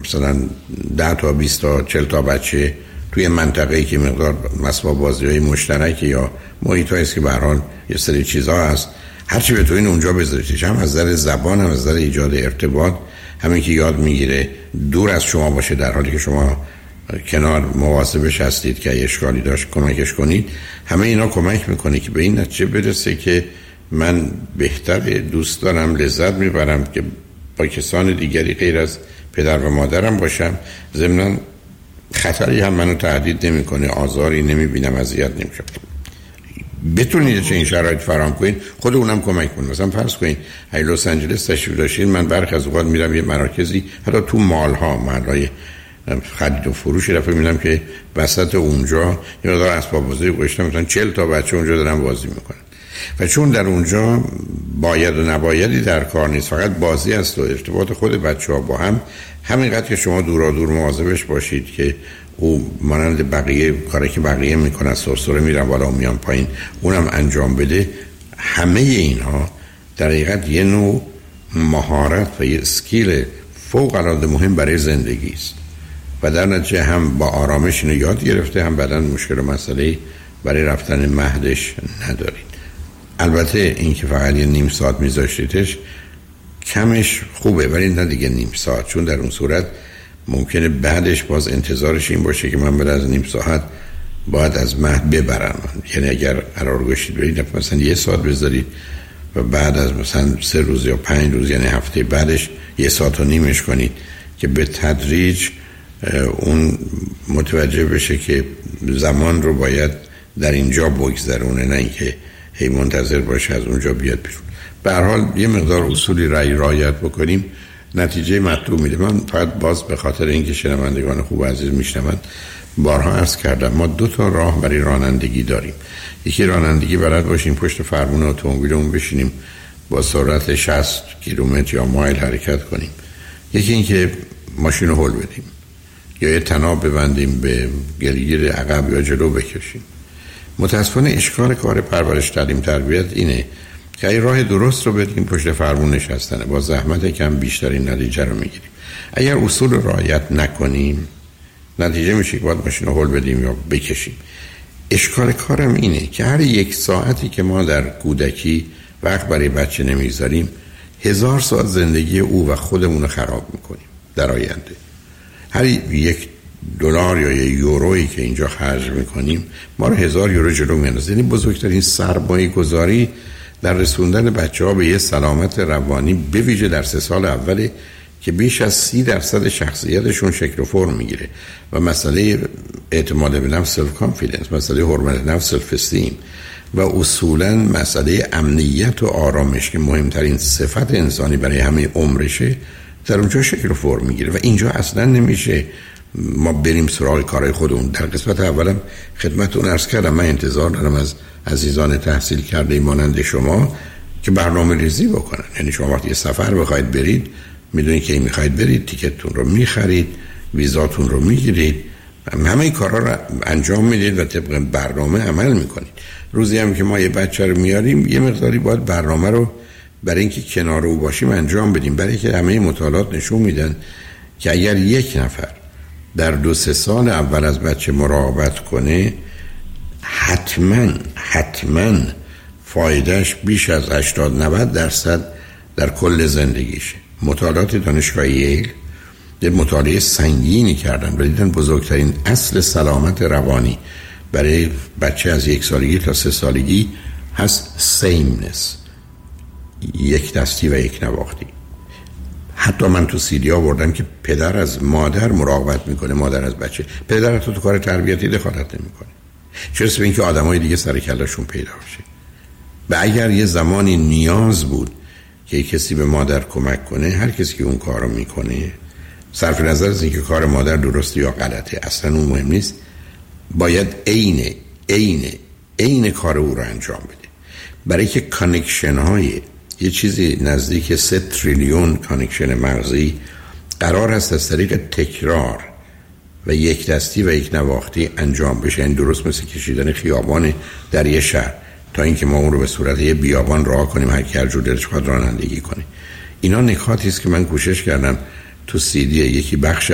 مثلا 10 تا 20 تا 40 تا بچه توی منطقه‌ای که مقدار مسابقه بازی‌های مشترکی یا محیطی است که به هر حال یه سری چیزا هست، هر چی بتونین اونجا بذارید، هم از نظر زبان هم از نظر ایجاد ارتباط، همین که یاد میگیره دور از شما باشه در حالی که شما کنار مواظبش هستید که اشکالی داشت کمکش کنید. همه اینا کمک میکنه که به این نتیجه برسه که من بهتر دوست دارم، لذت میبرم که با کسان دیگری غیر از پدر و مادرم باشم، ضمناً خطری هم منو تهدید نمیکنه، آزاری نمیبینم، اذیت نمیشم. بتونید چه این شرایط فراهم کنید، خود اونم کمک کنید. مثلا فرض کنید ای لس آنجلس تشریف داشتین، من برخی از اوقات میرم یه مراکزی، حتی تو مال‌ها، محل‌های خرید و فروش، رفت میبینم که وسط اونجا یه مقدار اسباب بازی گذاشتن، مثلا 40 تا بچه اونجا دارن بازی میکنن و چون در اونجا باید و نبایدی در کار نیست، فقط بازی است و ارتباط خود بچه‌ها با هم، همینقدر که شما دورا دور مواظبش باشید که او مانند بقیه کاری که بقیه میکنن، سرسره میرن بالا و میان پایین، اونم انجام بده. همه اینها در حقیقت یه نوع مهارت و یه اسکیل فوق العاده مهم برای زندگی است و در نتیجه هم با آرامش اینو یاد گرفته، هم بعداً مشکل و مسئله برای رفتن مهدش ندارید. البته این که فقط یه نیم ساعت میذاشتیدش کمش خوبه، ولی نه دیگه نیم ساعت، چون در اون صورت ممکنه بعدش باز انتظارش این باشه که من بعد از نیم ساعت باید از مهد ببرم. یعنی اگر قرار گذاشتید برید مثلا یه ساعت بذارید و بعد از مثلا 3 روز یا 5 روز، یعنی هفته بعدش 1.5 ساعت کنید که به تدریج اون متوجه بشه که زمان رو باید در اینجا بگذرونه، نه اینکه هی منتظر باشه از اونجا بیاد بیرون. به هر حال یه مقدار اصولی رعایت بکنیم نتیجه مطلوب میده. من فقط باز به خاطر اینکه شنوندگان خوب عزیز میشنوند بارها عرض کردم، ما 2 تا راه برای رانندگی داریم. یکی رانندگی بلد باشیم پشت فرمون اتومبیلمون بشینیم با سرعت 60 کیلومتر یا مایل حرکت کنیم. یکی این که ماشین رو هل بدیم یا یه طناب ببندیم به گلگیر عقب یا جلو بکشیم. متاسفانه اشکال کار پرورش تعلیم تربیت اینه که این راه درست رو بدیم پشت فرمون نشستنه، با زحمت کم بیشترین نتیجه رو میگیریم. اگر اصول رو رعایت نکنیم نتیجه میشه که باید ماشین رو هل بدیم یا بکشیم. اشکال کارم اینه که هر 1 ساعتی که ما در کودکی وقت برای بچه نمیذاریم 1000 ساعت زندگی او و خودمون رو خراب میکنیم در آینده. هر 1 دلار یا 1 یورویی که اینجا خرج میکنیم ما رو 1000 یورو جلو میندازه. یعنی بزرگترین سرمایه گذاری در رسوندن بچه ها به یه سلامت روانی به ویژه در 3 سال اوله که بیش از 30% شخصیتشون شکل و فرم میگیره و مسئله اعتماد به نفس، سلف کانفیدنس، مسئله حرمت نفس، سلف استیم و اصولا مسئله امنیت و آرامش که مهمترین صفت انسانی برای همه عمرشه در اونجا شکل و فرم میگیره و اینجا اصلا نمیشه ما بریم سراغ کارهای خودمون. در قسمت اولم خدمتتون عرض کردم من انتظار دارم از عزیزان تحصیل کرده مانند شما که برنامه ریزی بکنن. یعنی شما وقتی یه سفر بخواید برید میدونید که میخواید برید، تیکتتون رو میخرید، ویزاتون رو میگیرید، همه این کارا رو انجام میدید و طبق برنامه عمل میکنید. روزی هم که ما یه بچه رو میاریم یه مقداری باید برنامه رو برای اینکه کنار او باشیم انجام بدیم، برای که همه مطالعات نشون میدن که اگر 1 نفر در 2-3 سال اول از بچه مراقبت کنه حتما فایدهش بیش از 80-90% در کل زندگیشه. مطالعات دانشگاه ییل یه مطالعه سنگینی کردن و دیدن بزرگترین اصل سلامت روانی برای بچه از 1 سالگی تا 3 سالگی هست سیمنس، 1 دستی و 1 نواختی. حتی من تو سیدی آوردم که پدر از مادر مراقبت میکنه، مادر از بچه. پدر تو کار تربیتی دخالت نمیکنه، چرا به اینکه آدمای دیگه سر کلهشون پیدا بشه. و اگر یه زمانی نیاز بود که کسی به مادر کمک کنه، هر کسی که اون کارو میکنه صرف نظر از اینکه کار مادر درسته یا غلطه اصلا اون مهم نیست، باید عین کار او رو انجام بده. برای که کانکشن های یه چیزی نزدیک 3 تریلیون کانکشن مغزی قرار هست از طریق تکرار و 1 دستی و 1 نواختی انجام بشه. این درست مثل کشیدن خیابان در یه شهر تا اینکه ما اون رو به صورت یه بیابان راه کنیم هر کی هر جور دلش بخواد رانندگی کنه. اینا نکاتی است که من کوشش کردم تو سیدی یکی بخش